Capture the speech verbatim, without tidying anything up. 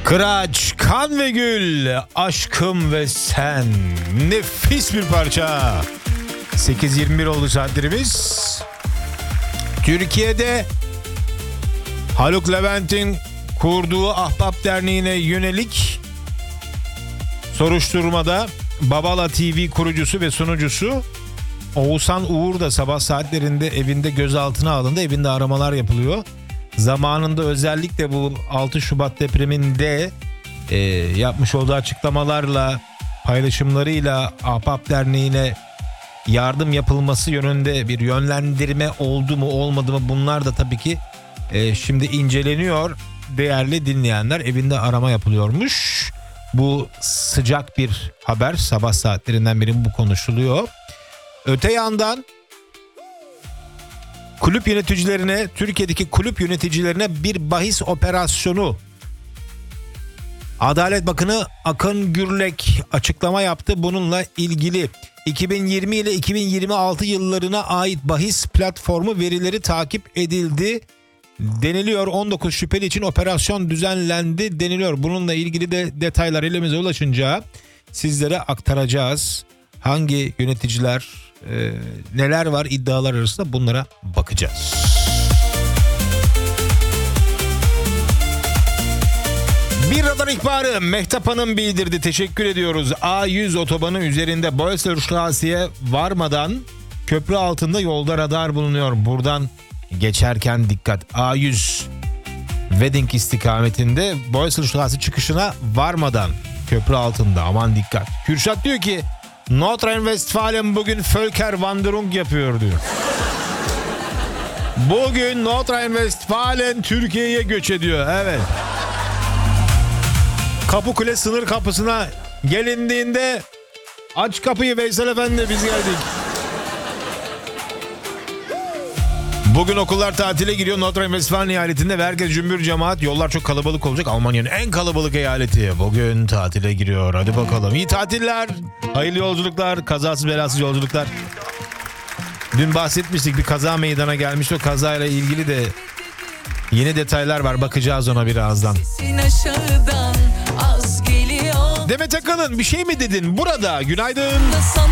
Kıraç, Kan ve Gül, Aşkım ve Sen. Nefis bir parça. sekiz yirmi bir oldu saatlerimiz. Türkiye'de Haluk Levent'in kurduğu Ahbap Derneği'ne yönelik soruşturmada Babala T V kurucusu ve sunucusu Oğuzhan Uğur da sabah saatlerinde evinde gözaltına alındı. Evinde aramalar yapılıyor. Zamanında özellikle bu altı Şubat depreminde e, yapmış olduğu açıklamalarla, paylaşımlarıyla Ahbap Derneği'ne yardım yapılması yönünde bir yönlendirme oldu mu olmadı mı, bunlar da tabii ki e, şimdi inceleniyor. Değerli dinleyenler, evinde arama yapılıyormuş. Bu sıcak bir haber, sabah saatlerinden beri bu konuşuluyor. Öte yandan kulüp yöneticilerine, Türkiye'deki kulüp yöneticilerine bir bahis operasyonu. Adalet Bakanı Akın Gürlek açıklama yaptı. Bununla ilgili iki bin yirmi ile iki bin yirmi altı yıllarına ait bahis platformu verileri takip edildi deniliyor. on dokuz şüpheli için operasyon düzenlendi deniliyor. Bununla ilgili de detaylar elimize ulaşınca sizlere aktaracağız. Hangi yöneticiler, e, neler var iddialar arasında, bunlara bakacağız. Bir radar ihbarı Mehtap Hanım bildirdi. Teşekkür ediyoruz. A yüz otobanı üzerinde Boğazköprü'ye varmadan köprü altında yolda radar bulunuyor. Buradan geçerken dikkat. A yüz Wedding istikametinde Boğazköprü çıkışına varmadan köprü altında aman dikkat. Kürşat diyor ki Nordrhein-Westfalen bugün Völkerwanderung yapıyor diyor. Bugün Nordrhein-Westfalen Türkiye'ye göç ediyor. Evet. Kapıkule sınır kapısına gelindiğinde aç kapıyı Veysel Efendi, biz geldik. Bugün okullar tatile giriyor. Nordrhein-Westfalen eyaletinde ve herkes cümbür cemaat. Yollar çok kalabalık olacak. Almanya'nın en kalabalık eyaleti bugün tatile giriyor. Hadi bakalım. İyi tatiller. Hayırlı yolculuklar. Kazasız belasız yolculuklar. Dün bahsetmiştik, bir kaza meydana gelmişti. O kazayla ilgili de yeni detaylar var. Bakacağız ona birazdan. Demet Akalın, bir şey mi dedin burada? Günaydın.